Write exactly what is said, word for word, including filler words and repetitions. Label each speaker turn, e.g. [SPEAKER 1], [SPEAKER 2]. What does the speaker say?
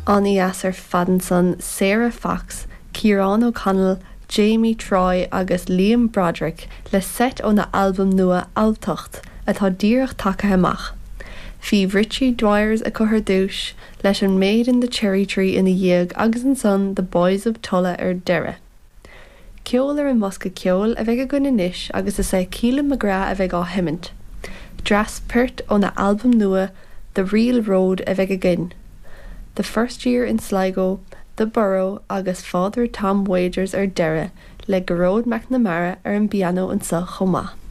[SPEAKER 1] Annie as ar fadan san Sarah Fox, Ciarán O'Connell, Jamie Troy agus Liam Broderick le set ó na album nua Altocht atá díreach take amach. Bhí Richie Dwyers a chur dúis leis an Maid in the Cherry Tree ina dhiag agus an son The Boys of Tulla ar deireadh. Ceol ar an mosca ceol a bheith a gine níis agus is é Cialan McGrath a bheith á himint. Dras pirt ó na album nua The Real Road a bheith a gin. The First Year in Sligo, The Borough agus Father Tom Wagers ar deireadh le Gearóid McNamara ar an piano an sa chomá.